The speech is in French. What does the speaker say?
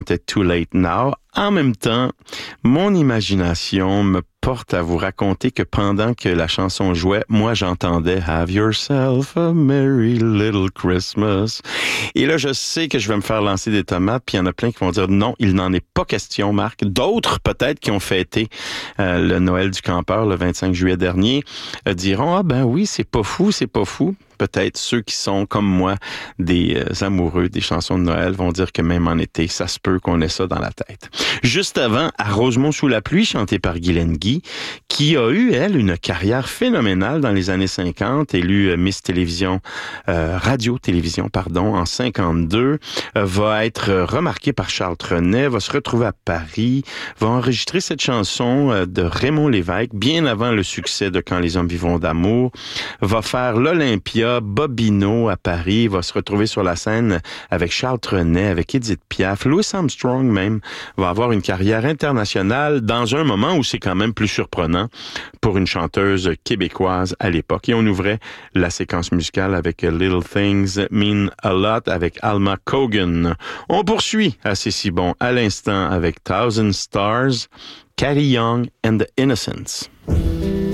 chantait Too Late Now. En même temps, mon imagination me porte à vous raconter que pendant que la chanson jouait, moi j'entendais Have Yourself a Merry Little Christmas. Et là, je sais que je vais me faire lancer des tomates, puis il y en a plein qui vont dire non, il n'en est pas question, Marc. D'autres, peut-être, qui ont fêté le Noël du campeur le 25 juillet dernier, diront ah ben oui, c'est pas fou, c'est pas fou. Peut-être ceux qui sont, comme moi, des amoureux des chansons de Noël vont dire que même en été, ça se peut qu'on ait ça dans la tête. Juste avant, à Rosemont sous la pluie, chanté par Guylaine Guy, qui a eu, elle, une carrière phénoménale dans les années 50, élue Miss Télévision, Radio-Télévision, pardon, en 52, va être remarquée par Charles Trenet, va se retrouver à Paris, va enregistrer cette chanson de Raymond Lévesque, bien avant le succès de Quand les hommes vivront d'amour, va faire l'Olympia, Bobino à Paris, va se retrouver sur la scène avec Charles Trenet, avec Edith Piaf, Louis Armstrong même, va avoir une carrière internationale dans un moment où c'est quand même plus surprenant pour une chanteuse québécoise à l'époque. Et on ouvrait la séquence musicale avec Little Things Mean a Lot avec Alma Cogan. On poursuit à C'est si bon à l'instant avec Thousand Stars, Carrie Young and the Innocents.